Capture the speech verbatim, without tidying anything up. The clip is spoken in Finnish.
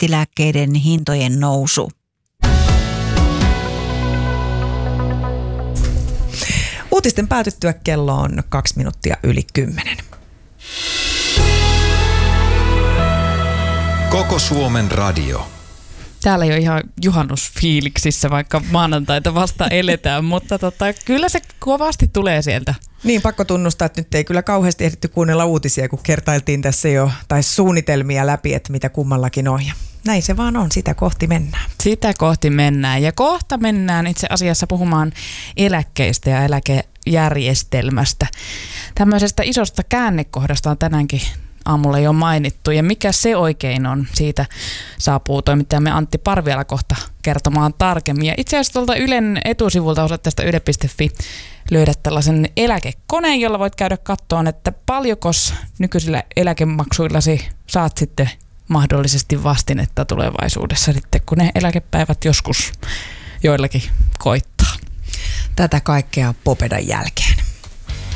reseptilääkkeiden hintojen nousu. Uutisten päätyttyä kello on kaksi minuuttia yli kymmenen. Koko Suomen radio. Täällä ei ole ihan juhannusfiiliksissä, vaikka maanantaita vasta eletään, mutta tota, kyllä se kovasti tulee sieltä. Niin, pakko tunnustaa, että nyt ei kyllä kauheasti ehditty kuunnella uutisia, kun kertailtiin tässä jo, tai suunnitelmia läpi, että mitä kummallakin on. Ja näin se vaan on, sitä kohti mennään. Sitä kohti mennään, ja kohta mennään itse asiassa puhumaan eläkkeistä ja eläkejärjestelmästä. Tämmöisestä isosta käännekohdasta on tänäänkin aamulla jo mainittu, ja mikä se oikein on, siitä saapuu toimittajamme Antti Parviala kohta kertomaan tarkemmin. Ja itse asiassa tuolta Ylen etusivulta osoitteesta yle piste fi löydät tällaisen eläkekoneen, jolla voit käydä kattoon, että paljonkos nykyisillä eläkemaksuillasi saat sitten mahdollisesti vastinetta tulevaisuudessa sitten, kun ne eläkepäivät joskus joillakin koittaa. Tätä kaikkea Popedan jälkeen.